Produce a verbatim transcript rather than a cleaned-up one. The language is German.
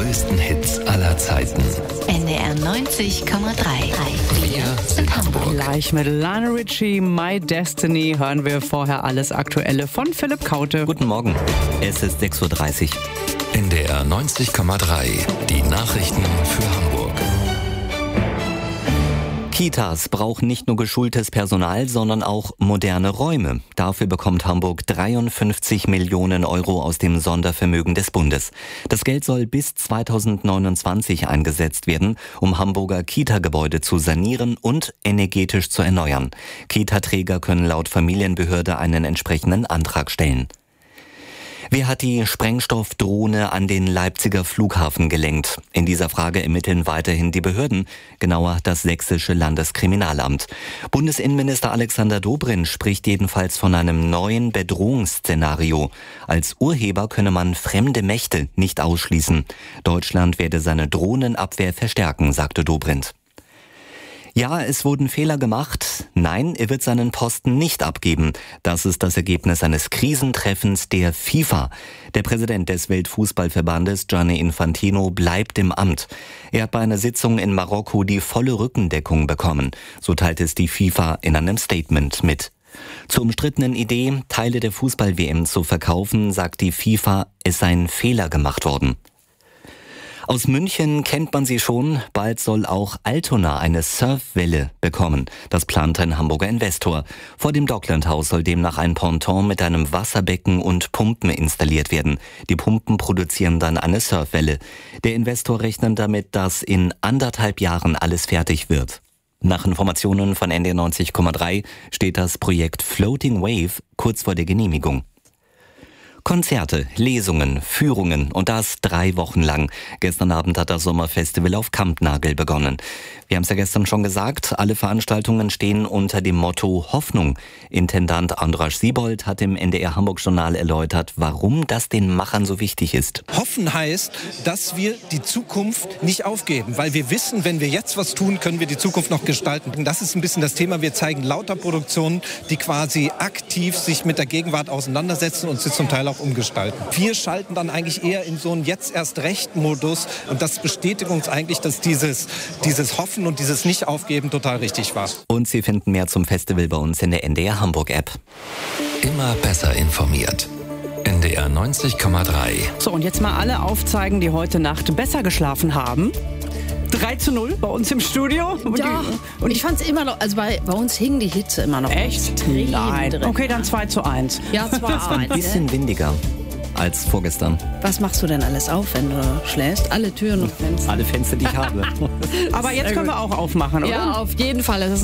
größten Hits aller Zeiten. N D R neunzig Komma drei. Wir sind Hamburg. Gleich mit Lionel Richie, My Destiny, hören wir vorher alles Aktuelle von Philipp Kaute. Guten Morgen, es ist sechs Uhr dreißig. N D R neunzig Komma drei. Die Nachrichten für Hamburg. Kitas brauchen nicht nur geschultes Personal, sondern auch moderne Räume. Dafür bekommt Hamburg dreiundfünfzig Millionen Euro aus dem Sondervermögen des Bundes. Das Geld soll bis zweitausendneunundzwanzig eingesetzt werden, um Hamburger Kita-Gebäude zu sanieren und energetisch zu erneuern. Kita-Träger können laut Familienbehörde einen entsprechenden Antrag stellen. Wer hat die Sprengstoffdrohne an den Leipziger Flughafen gelenkt? In dieser Frage ermitteln weiterhin die Behörden, genauer das Sächsische Landeskriminalamt. Bundesinnenminister Alexander Dobrindt spricht jedenfalls von einem neuen Bedrohungsszenario. Als Urheber könne man fremde Mächte nicht ausschließen. Deutschland werde seine Drohnenabwehr verstärken, sagte Dobrindt. Ja, es wurden Fehler gemacht. Nein, er wird seinen Posten nicht abgeben. Das ist das Ergebnis eines Krisentreffens der FIFA. Der Präsident des Weltfußballverbandes, Gianni Infantino, bleibt im Amt. Er hat bei einer Sitzung in Marokko die volle Rückendeckung bekommen. So teilt es die FIFA in einem Statement mit. Zur umstrittenen Idee, Teile der Fußball-W M zu verkaufen, sagt die FIFA, es sei ein Fehler gemacht worden. Aus München kennt man sie schon. Bald soll auch Altona eine Surfwelle bekommen. Das plant ein Hamburger Investor. Vor dem Docklandhaus soll demnach ein Ponton mit einem Wasserbecken und Pumpen installiert werden. Die Pumpen produzieren dann eine Surfwelle. Der Investor rechnet damit, dass in anderthalb Jahren alles fertig wird. Nach Informationen von N D R neunzig Komma drei steht das Projekt Floating Wave kurz vor der Genehmigung. Konzerte, Lesungen, Führungen und das drei Wochen lang. Gestern Abend hat das Sommerfestival auf Kampnagel begonnen. Wir haben es ja gestern schon gesagt, alle Veranstaltungen stehen unter dem Motto Hoffnung. Intendant Andras Siebold hat im N D R Hamburg Journal erläutert, warum das den Machern so wichtig ist. Hoffen heißt, dass wir die Zukunft nicht aufgeben, weil wir wissen, wenn wir jetzt was tun, können wir die Zukunft noch gestalten. Das ist ein bisschen das Thema. Wir zeigen lauter Produktionen, die quasi aktiv sich mit der Gegenwart auseinandersetzen und sie zum Teil auch umgestalten. Wir schalten dann eigentlich eher in so einen Jetzt-erst-recht-Modus und das bestätigt uns eigentlich, dass dieses, dieses Hoffen und dieses Nicht-Aufgeben total richtig war. Und Sie finden mehr zum Festival bei uns in der N D R Hamburg-App. Immer besser informiert. N D R neunzig Komma drei. So, und jetzt mal alle aufzeigen, die heute Nacht besser geschlafen haben. drei zu null bei uns im Studio. Und ja, die, und ich fand es immer noch, also bei, bei uns hing die Hitze immer noch. Echt? Extrem Nein. drin. Okay, dann zwei zu eins. Ja, zwei zu Ein eins. bisschen windiger als vorgestern. Was machst du denn alles auf, wenn du schläfst? Alle Türen und Fenster? Alle Fenster, die ich habe. Aber jetzt können wir auch aufmachen, oder? Ja, auf jeden Fall. Das ist